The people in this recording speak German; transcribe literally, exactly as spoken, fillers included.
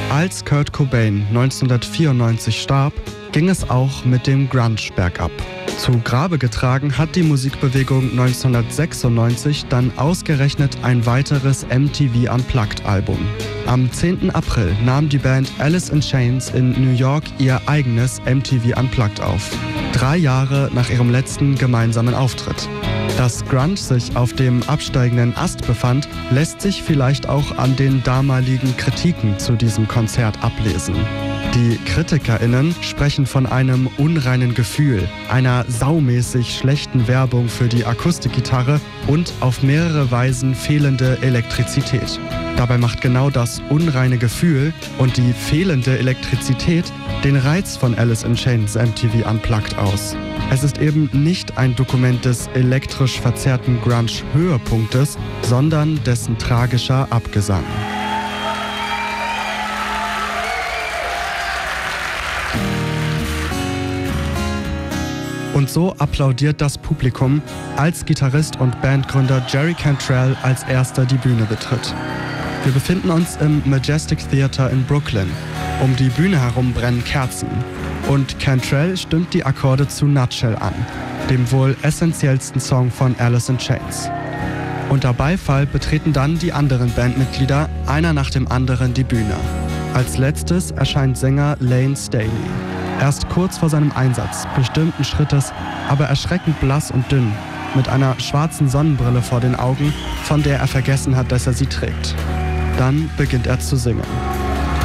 Als Kurt Cobain neunzehnhundertvierundneunzig starb, ging es auch mit dem Grunge bergab. Zu Grabe getragen hat die Musikbewegung neunzehnhundertsechsundneunzig dann ausgerechnet ein weiteres M T V Unplugged-Album. Am zehnten April nahm die Band Alice in Chains in New York ihr eigenes M T V Unplugged auf. Drei Jahre nach ihrem letzten gemeinsamen Auftritt. Dass Grunge sich auf dem absteigenden Ast befand, lässt sich vielleicht auch an den damaligen Kritiken zu diesem Konzert ablesen. Die KritikerInnen sprechen von einem unreinen Gefühl, einer saumäßig schlechten Werbung für die Akustikgitarre und auf mehrere Weisen fehlende Elektrizität. Dabei macht genau das unreine Gefühl und die fehlende Elektrizität den Reiz von Alice in Chains M T V Unplugged aus. Es ist eben nicht ein Dokument des elektrisch verzerrten Grunge-Höhepunktes, sondern dessen tragischer Abgesang. Und so applaudiert das Publikum, als Gitarrist und Bandgründer Jerry Cantrell als erster die Bühne betritt. Wir befinden uns im Majestic Theater in Brooklyn. Um die Bühne herum brennen Kerzen. Und Cantrell stimmt die Akkorde zu Nutshell an, dem wohl essentiellsten Song von Alice in Chains. Unter Beifall betreten dann die anderen Bandmitglieder einer nach dem anderen die Bühne. Als letztes erscheint Sänger Layne Staley. Erst kurz vor seinem Einsatz, bestimmten Schrittes, aber erschreckend blass und dünn, mit einer schwarzen Sonnenbrille vor den Augen, von der er vergessen hat, dass er sie trägt. Dann beginnt er zu singen.